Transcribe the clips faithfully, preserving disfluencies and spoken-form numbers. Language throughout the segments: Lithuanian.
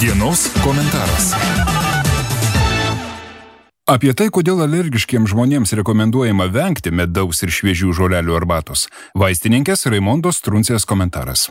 Dienos komentaras. Apie tai, kodėl alergiškiems žmonėms rekomenduojama vengti medaus ir šviežių žolelių arbatos. Vaistininkės Raimondos Truncės komentaras.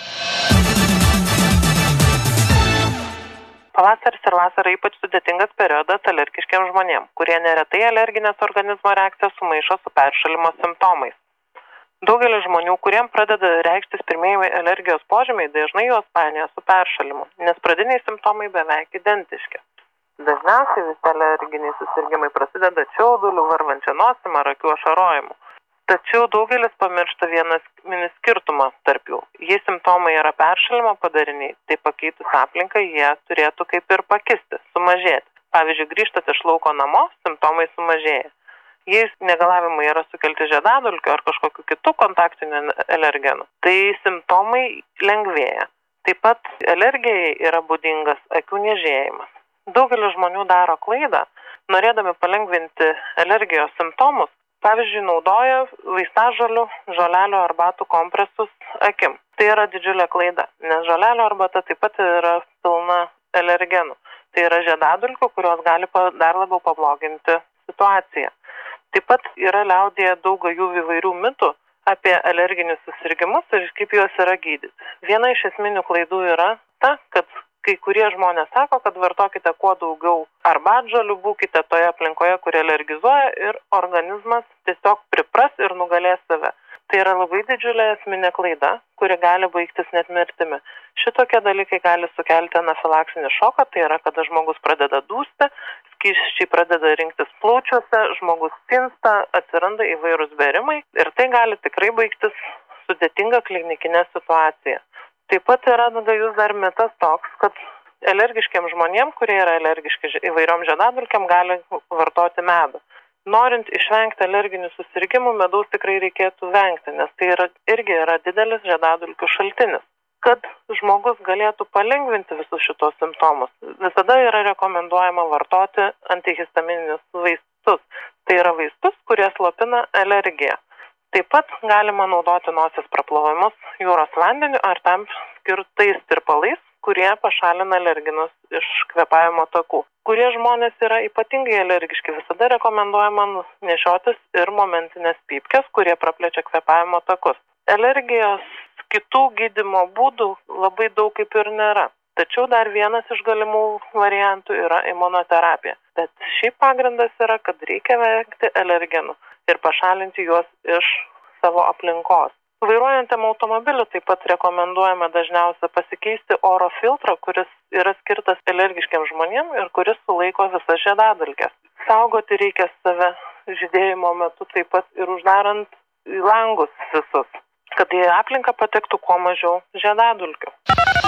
Pavasaris ir vasara ypač sudėtingas periodas alergiškiems žmonėms, kurie neretai alerginės organizmo reakcijas sumaišo su peršalimo simptomais. Daugelis žmonių, kuriems pradeda reikštis pirmieji alergijos požymiai, dažnai juos painioja su peršalimu, nes pradiniai simptomai beveik identiški. Dažniausiai visi alerginiai susirgimai prasideda čiauduliu, varvančia nosim ar akių ašarojimu. Tačiau daugelis pamiršta vienas mini skirtumą tarp jų. Jei simptomai yra peršalimo padariniai, tai pakeitus aplinką jie turėtų kaip ir pakisti, sumažėti. Pavyzdžiui, grįžtat iš lauko namo, simptomai sumažėja. Jei negalavimai yra sukelti žiedadulkių ar kažkokiu kitų kontaktinių alergenų, tai simptomai lengvėja. Taip pat alergijai yra būdingas akių niežėjimas. Daugelis žmonių daro klaidą, norėdami palengvinti alergijos simptomus, pavyzdžiui, naudoja vaistažolių, žolelių arbatų kompresus akim. Tai yra didžiulė klaida, nes žolelių arbata taip pat yra pilna alergenų. Tai yra žiedadulkių, kurios gali dar labiau pabloginti situaciją. Taip pat yra liaudyje daug gajų įvairių mitų apie alerginius susirgimus ir kaip juos yra gydyti. Viena iš esminių klaidų yra ta, kad kai kurie žmonės sako, kad vartokite kuo daugiau arbatžolių, būkite toje aplinkoje, kuri alergizuoja ir organizmas tiesiog pripras ir nugalės save. Tai yra labai didžiulė esminė klaida, kuri gali baigtis net mirtimi. Šitokie dalykai gali sukelti anafilaksinį šoką, tai yra, kada žmogus pradeda dūsti, skysčiai pradeda rinktis plaučiuose, žmogus tinsta, atsiranda įvairūs bėrimai ir tai gali tikrai baigtis sudėtinga klinikinė situacija. Taip pat yra gajus dar mitas toks, kad alergiškiam žmonėm, kurie yra alergiški įvairiom žiedadulkėm, gali vartoti medų. Norint išvengti alerginių susirgimų, medaus tikrai reikėtų vengti, nes tai yra, irgi yra didelis žiedadulkių šaltinis. Kad žmogus galėtų palengvinti visus šitos simptomus, visada yra rekomenduojama vartoti antihistamininius vaistus. Tai yra vaistus, kurie slopina alergiją. Taip pat galima naudoti nosies praplovimus jūros vandeniu ar tam skirtais tirpalais, kurie pašalina alergenus iš kvėpavimo takų. Kurie žmonės yra ypatingai alergiški, visada rekomenduojama nešiotis ir momentinės pypkes, kurie praplečia kvėpavimo takus. Alergijos kitų gydymo būdų labai daug kaip ir nėra. Tačiau dar vienas iš galimų variantų yra imunoterapija. Bet šiaip pagrindas yra, kad reikia vengti alergenų ir pašalinti juos iš savo aplinkos. Vairuojantiem automobiliu taip pat rekomenduojama dažniausiai pasikeisti oro filtrą, kuris yra skirtas alergiškiam žmonėm ir kuris sulaiko visas žiedadulkes. Saugoti reikia save žydėjimo metu taip pat ir uždarant langus visus, kad į aplinką patektų kuo mažiau žiedadulkių.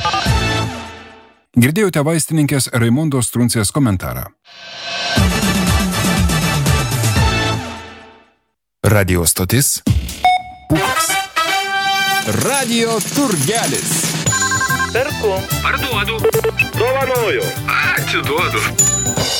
Girdėjote vaistininkės Raimondos Truncės komentarą. Radio stotis Pūkas. Radio turgelis. Perku. Parduodu. Dovanoju. Atiduodu.